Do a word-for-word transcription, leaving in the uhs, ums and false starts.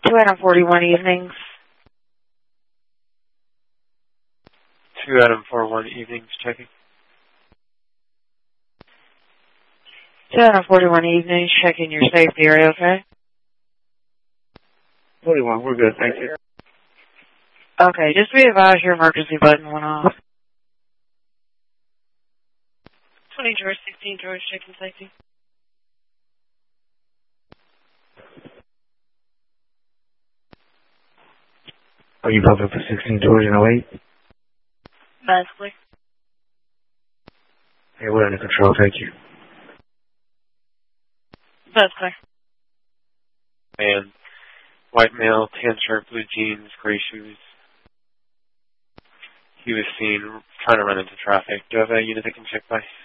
two Adam forty-one evenings. two Adam forty-one evenings, checking. two Adam forty-one evenings, checking your safety area, okay? forty-one, we're good, thank you. Okay, just be advised your emergency button went off. twenty George, sixteen George, checking safety. Are you public for sixteen George and oh eight? That's clear. Hey, we're under control, thank you. That's clear. And white male, tan shirt, blue jeans, gray shoes. He was seen trying to run into traffic. Do you have a unit that can check by?